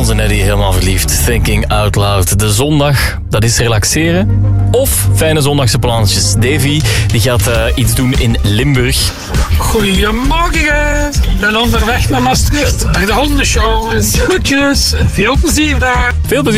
Onze Neddy helemaal verliefd. Thinking out loud. De zondag, dat is relaxeren. Of fijne zondagse plannetjes. Davy, die gaat iets doen in Limburg. Goedemorgen. Ik ben onderweg naar Maastricht. Naar de hondenshow. Groetjes. Veel plezier daar. Veel plezier.